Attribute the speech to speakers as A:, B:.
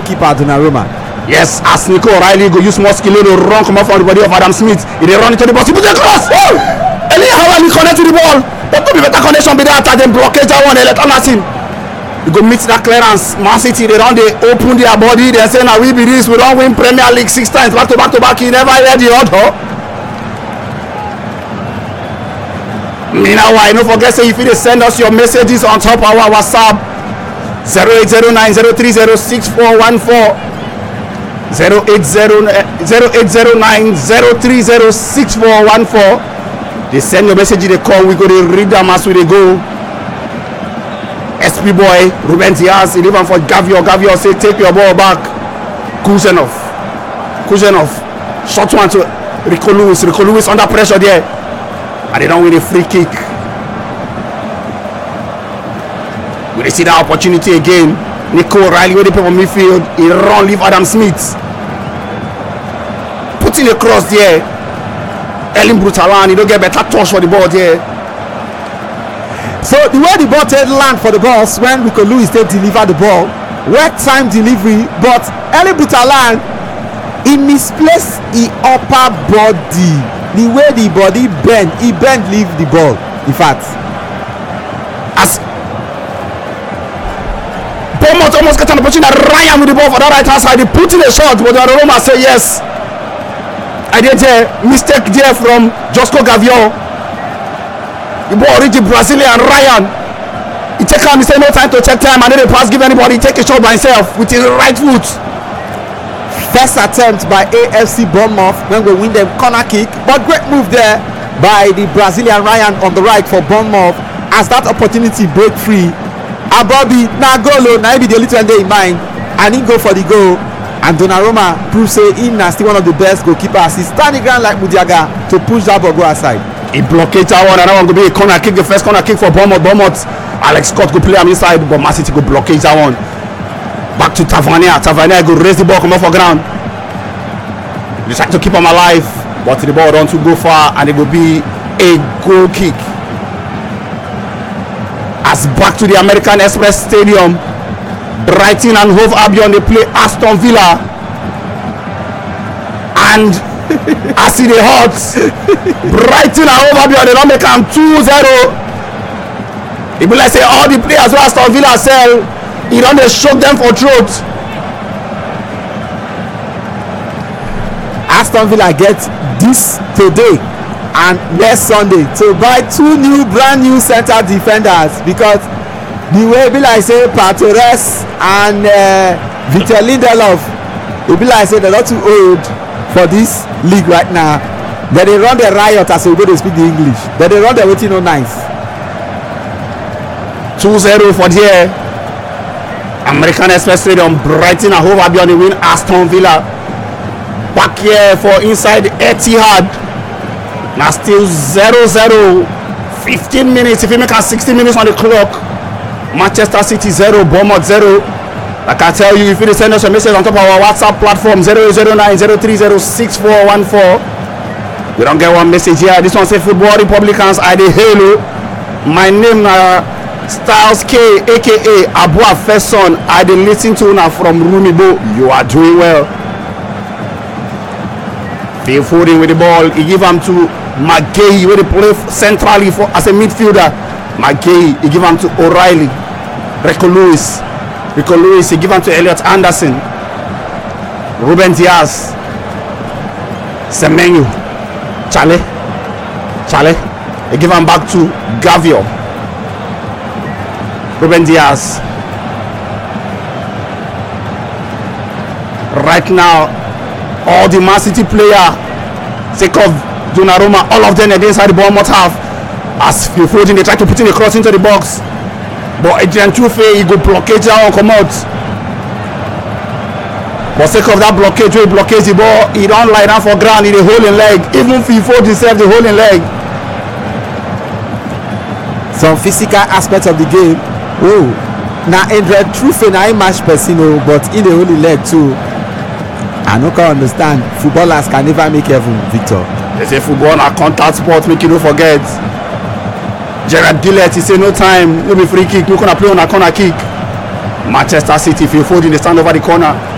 A: goalkeeper Donnarumma.
B: Yes, as Nico O'Reilly go use more skill to run come out from the body of Adam Smith. He dey run into the box, he put a cross. Oh! Eli Hawali connect to the ball. But no be better connection be that then blockage that one. Let Anderson. You go meet that clearance. Man City they run, they open their body. They say now we be this. We don't win Premier League 6 times back to back to back. He never hear the order. Meanwhile, don't forget say if you send us your messages on top of our WhatsApp 0809030614 0809030614. They send your message, they call, we go to read them as we they go. SP boy, Ruben Diaz, 11 for Gavio. Gavio say take your ball back. Kuzenov, short one to Rico Lewis. Rico Lewis under pressure there, and they don't win a free kick. We see that opportunity again. Nico O'Reilly with the people midfield, he run leave Adam Smith. Putting a cross there. Erling Brutalan, he don't get better touch for the ball there.
A: So the way the ball take land for the boss when Rico Lewis take deliver the ball, wet time delivery, but Erling Brutalan he misplaced the upper body. The way the body bend, he bend leave the ball. In fact,
B: as Bournemouth almost get an opportunity, Ryan with the ball for that right hand side, he put in a shot, but Donnarumma say yes. I did a mistake there from Josko Gavio. The ball reach the Brazilian Ryan. He take time, he say no time to check time, and then the pass give anybody, he take a shot by himself with his right foot.
A: First attempt by AFC Bournemouth when we win them corner kick, but great move there by the Brazilian Ryan on the right for Bournemouth as that opportunity break free. Abobi na goal, na be the only one there in mind, and he go for the goal. And Donnarumma proves say him na still one of the best goalkeepers. He stand the ground like Mudiaga to push that ball go aside.
B: He blockade that one, and that one go be a corner kick, the first corner kick for Bournemouth. Alex Scott go play him inside, but Man City go blockade that one. Back to Tavernier go raise the ball, come off for ground. They try to keep him alive, but the ball don't go far, and it will be a goal kick. As back to the American Express Stadium, Brighton and Hove Albion they play Aston Villa, and as it hot, Brighton and Hove Albion they don't make them 2-0. It be like say all the players who Aston Villa sell, he don't they shock them for throat.
A: Aston Villa get this today and next Sunday to buy 2 brand new center defenders, because the way be like say Torres and Victor Lindelof, it be like say they're not too old for this league right now. Then they run the riot as we go to speak the English. Then they run the waiting on nice.
B: 2-0 for the American Express Stadium. Brighton and Hove Albion win Aston Villa. Back here for inside Etihad. Now still 0-0. 15 minutes. If you make 60 minutes on the clock. Manchester City 0, Bournemouth 0. Like I tell you, if you send us a message on top of our WhatsApp platform 080903061414. We don't get one message here. This one say Football Republicans are the halo. My name Styles K, aka Abu Afeson. I dey listen to now from Rumibo. You are doing well. Phil Foden with the ball. He give him to McGahey where they play centrally for as a midfielder. McGahey, he give him to O'Reilly. Rico Lewis, he give him to Elliot Anderson. Ruben Diaz. Semenyo. Chale. He give him back to Gavio. Ruben Diaz. Right now, all the Man City player, take off Donnarumma, all of them against the Bournemouth half. As Phil Foden, they try to put in a cross into the box, but Adrian Trufe, he go blockade that one come out. For sake of that blockade, he blockades the ball, he don't lie down for ground, he the holding leg. Even Phil Foden himself, the holding leg.
A: Some physical aspects of the game. Oh, now Adrian Trufe na him match person, but in the holding leg too. I no can understand. Footballers can never make heaven, Victor.
B: They say football na contact sport, make you no forget. Gerard Gillett, he say no time, no be free kick, no gonna play on a corner kick. Manchester City, Phil Foden, they stand over the corner.